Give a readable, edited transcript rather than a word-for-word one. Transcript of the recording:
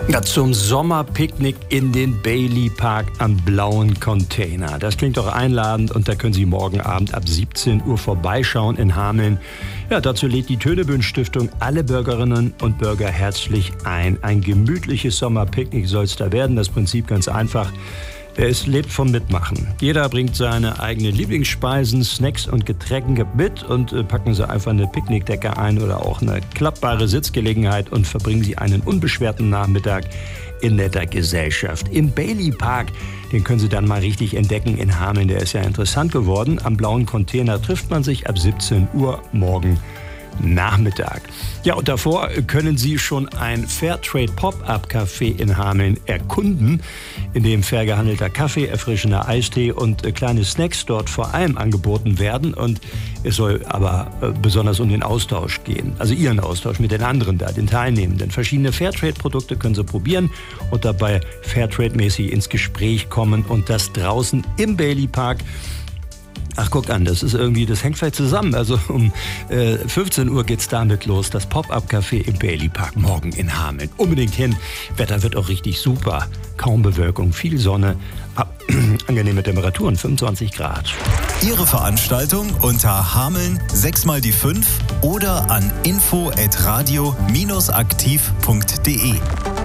Ja, zum Sommerpicknick in den Bailey Park am Blauen Container. Das klingt doch einladend und da können Sie morgen Abend ab 17 Uhr vorbeischauen in Hameln. Ja, dazu lädt die Tönebühn Stiftung alle Bürgerinnen und Bürger herzlich ein. Ein gemütliches Sommerpicknick soll es da werden. Das Prinzip ganz einfach. Es lebt vom Mitmachen. Jeder bringt seine eigenen Lieblingsspeisen, Snacks und Getränke mit und packen Sie einfach eine Picknickdecke ein oder auch eine klappbare Sitzgelegenheit und verbringen Sie einen unbeschwerten Nachmittag in netter Gesellschaft. Im Bailey Park, den können Sie dann mal richtig entdecken in Hameln. Der ist ja interessant geworden. Am Blauen Container trifft man sich ab 17 Uhr morgen Nachmittag. Ja, und davor können Sie schon ein Fairtrade Pop-Up-Café in Hameln erkunden, in dem fair gehandelter Kaffee, erfrischender Eistee und kleine Snacks dort vor allem angeboten werden. Und es soll aber besonders um den Austausch gehen, also Ihren Austausch mit den anderen da, den Teilnehmenden. Verschiedene Fairtrade-Produkte können Sie probieren und dabei Fairtrade-mäßig ins Gespräch kommen und das draußen im Bailey Park. Ach, guck an, das hängt vielleicht zusammen. Also um 15 Uhr geht's damit los. Das Pop-Up-Café im Bailey Park morgen in Hameln. Unbedingt hin. Wetter wird auch richtig super. Kaum Bewölkung, viel Sonne, angenehme Temperaturen, 25 Grad. Ihre Veranstaltung unter Hameln 6x5 oder an info@radio-aktiv.de.